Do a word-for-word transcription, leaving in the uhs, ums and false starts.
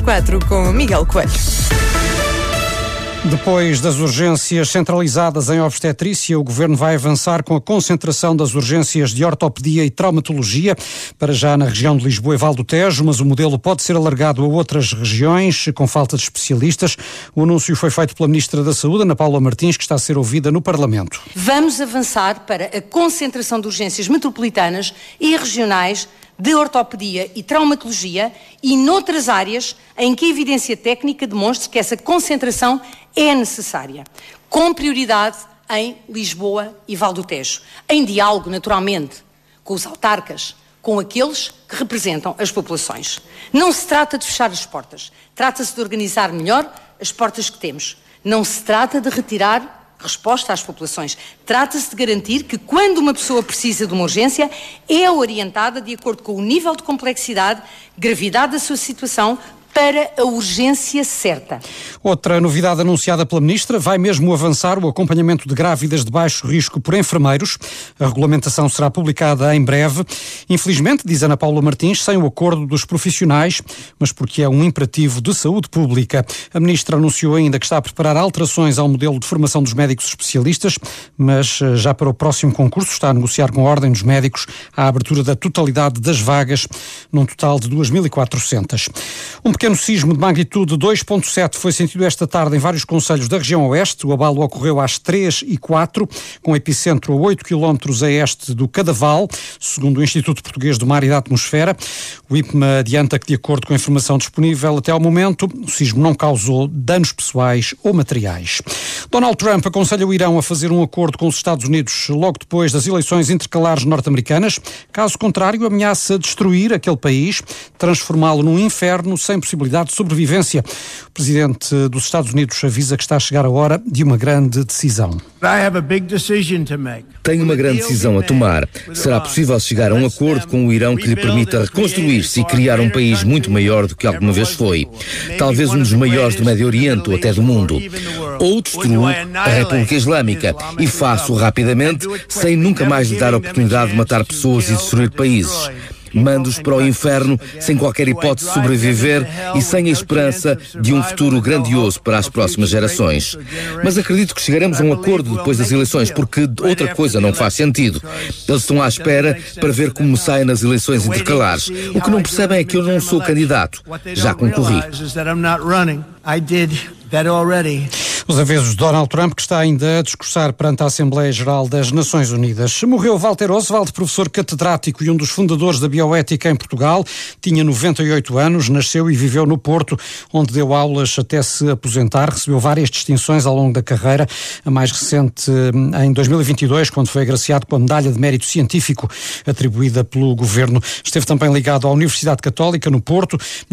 quatro com Miguel Coelho. Depois das urgências centralizadas em obstetrícia, o Governo vai avançar com a concentração das urgências de ortopedia e traumatologia, para já na região de Lisboa e Val do Tejo, mas o modelo pode ser alargado a outras regiões, com falta de especialistas. O anúncio foi feito pela Ministra da Saúde, Ana Paula Martins, que está a ser ouvida no Parlamento. Vamos avançar para a concentração de urgências metropolitanas e regionais de ortopedia e traumatologia e noutras áreas em que a evidência técnica demonstre que essa concentração é necessária, com prioridade em Lisboa e Val do Tejo, em diálogo, naturalmente, com os autarcas, com aqueles que representam as populações. Não se trata de fechar as portas, trata-se de organizar melhor as portas que temos. Não se trata de retirar resposta às populações. Trata-se de garantir que, quando uma pessoa precisa de uma urgência, é orientada de acordo com o nível de complexidade, gravidade da sua situação, para a urgência certa. Outra novidade anunciada pela Ministra: vai mesmo avançar o acompanhamento de grávidas de baixo risco por enfermeiros. A regulamentação será publicada em breve. Infelizmente, diz Ana Paula Martins, sem o acordo dos profissionais, mas porque é um imperativo de saúde pública. A Ministra anunciou ainda que está a preparar alterações ao modelo de formação dos médicos especialistas, mas já para o próximo concurso está a negociar com a Ordem dos Médicos a abertura da totalidade das vagas, num total de duas mil e quatrocentas. Um pequeno sismo de magnitude dois ponto sete foi sentido esta tarde em vários concelhos da região oeste. O abalo ocorreu às três e quatro, com epicentro a oito quilómetros a este do Cadaval, segundo o Instituto Português do Mar e da Atmosfera. O I P M A adianta que, de acordo com a informação disponível até ao momento, o sismo não causou danos pessoais ou materiais. Donald Trump aconselha o Irão a fazer um acordo com os Estados Unidos logo depois das eleições intercalares norte-americanas. Caso contrário, ameaça destruir aquele país, transformá-lo num inferno sem possibilidade de sobrevivência. O presidente dos Estados Unidos avisa que está a chegar a hora de uma grande decisão. Tenho uma grande decisão a tomar. Será possível chegar a um acordo com o Irão que lhe permita reconstruir-se e criar um país muito maior do que alguma vez foi. Talvez um dos maiores do Médio Oriente ou até do mundo. Ou destruo a República Islâmica e faço rapidamente, sem nunca mais lhe dar a oportunidade de matar pessoas e destruir países. Mando-os para o inferno sem qualquer hipótese de sobreviver e sem a esperança de um futuro grandioso para as próximas gerações. Mas acredito que chegaremos a um acordo depois das eleições, porque outra coisa não faz sentido. Eles estão à espera para ver como me saem nas eleições intercalares. O que não percebem é que eu não sou candidato. Já concorri. Os avisos de Donald Trump, que está ainda a discursar perante a Assembleia Geral das Nações Unidas. Morreu Walter Oswald, professor catedrático e um dos fundadores da bioética em Portugal. Tinha noventa e oito anos, nasceu e viveu no Porto, onde deu aulas até se aposentar. Recebeu várias distinções ao longo da carreira, a mais recente em dois mil e vinte e dois, quando foi agraciado com a Medalha de Mérito Científico, atribuída pelo Governo. Esteve também ligado à Universidade Católica, no Porto.